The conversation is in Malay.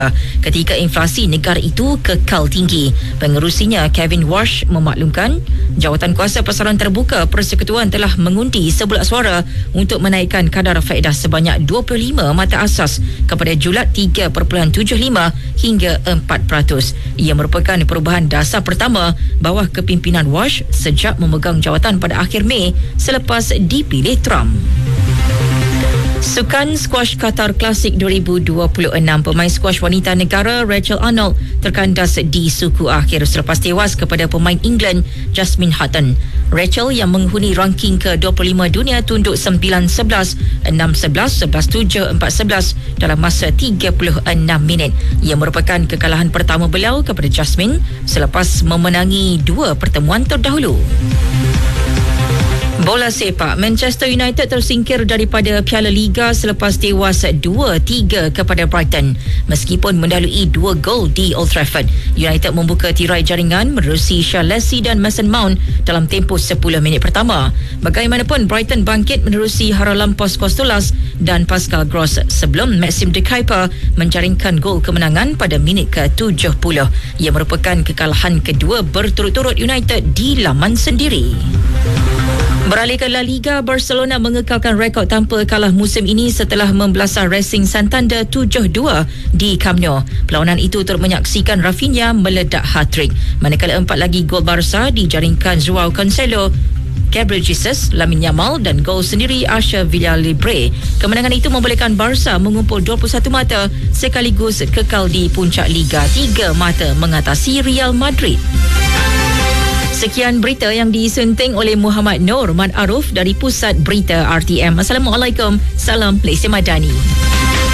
ketika inflasi negara itu kekal tinggi. Pengerusinya Kevin Walsh memaklumkan jawatan kuasa pasaran terbuka persekutuan telah mengundi sebulat suara untuk menaikkan kadar faedah sebanyak 25 mata asas kepada julat 3.75 hingga 4%. Ia merupakan perubahan dasar pertama bawah kepimpinan Walsh sejak memegang jawatan pada akhir Mei selepas dipilih Trump. Sukan Squash Qatar Classic 2026, pemain squash wanita negara Rachel Arnold terkandas di suku akhir selepas tewas kepada pemain England Jasmine Hutton. Rachel yang menghuni ranking ke-25 dunia tunduk 9-11, 6-11, 11-7, 4-11 dalam masa 36 minit. Ia merupakan kekalahan pertama beliau kepada Jasmine selepas memenangi 2 pertemuan terdahulu. Bola sepak, Manchester United tersingkir daripada Piala Liga selepas tewas 2-3 kepada Brighton. Meskipun mendalui 2 gol di Old Trafford, United membuka tirai jaringan menerusi Shaughnessy dan Mason Mount dalam tempoh 10 minit pertama. Bagaimanapun, Brighton bangkit menerusi Haralampos Kostolas dan Pascal Gross sebelum Maxime de Kuyper menjaringkan gol kemenangan pada minit ke-70. Ia merupakan kekalahan kedua berturut-turut United di laman sendiri. Beralih ke La Liga, Barcelona mengekalkan rekod tanpa kalah musim ini setelah membelasah Racing Santander 7-2 di Camp Nou. Perlawanan itu turut menyaksikan Rafinha meledak hat-trick, manakala 4 lagi gol Barca dijaringkan Joao Cancelo, Gabriel Jesus, Lamine Yamal dan gol sendiri Asher Villalibre. Kemenangan itu membolehkan Barca mengumpul 21 mata sekaligus kekal di puncak Liga, 3 mata mengatasi Real Madrid. Sekian berita yang disunting oleh Muhammad Nur Mat Aruf dari Pusat Berita RTM. Assalamualaikum. Salam Malaysia Madani.